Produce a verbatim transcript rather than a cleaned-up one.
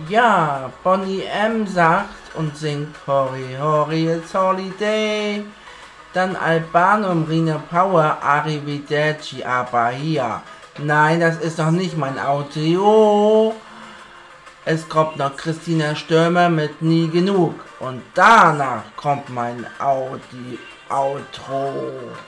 Ja, Bonnie M. sagt und singt Hori Hori, it's Holiday. Dann Albanum, Rina Power, Arrivederci, aber hier. Nein, das ist doch nicht mein Audio. Es kommt noch Christina Stürmer mit Nie genug. Und danach kommt mein Audi Outro.